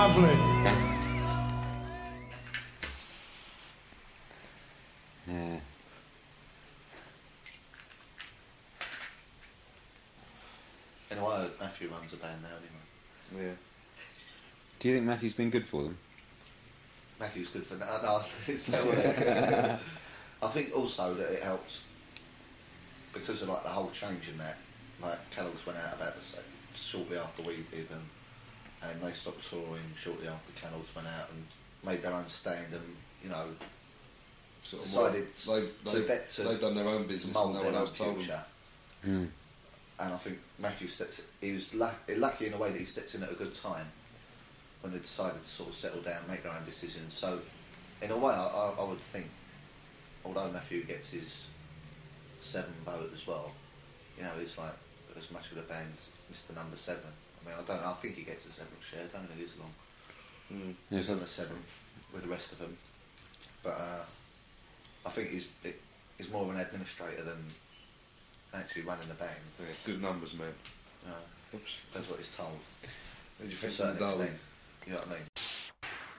Lovely. Yeah. Anyway, Matthew runs a band now anyway. Yeah. Do you think Matthew's been good for them? Matthew's good for now. No, it's I think also that it helps because of like the whole change in that. Like Kellogg's went out about the shortly after we did, and they stopped touring shortly after Kellogg's went out and made their own stand, and you know, Sort of decided they've done their own business and mould no their one own else told them. future. Mm. And I think Matthew he was lucky in a way that he stepped in at a good time when they decided to sort of settle down, make their own decisions. So, in a way, I would think, although Matthew gets his 7 vote as well, you know, he's like as much of the band as Mr. Number 7. I mean, I don't know, I think he gets a 7th share, don't know who's along. Yes, He's on the 7th with the rest of them. But I think he's more of an administrator than actually running the band. Yeah, good numbers, man. That's what he's told. What did you To a think certain of Darwin? extent. You know what I mean?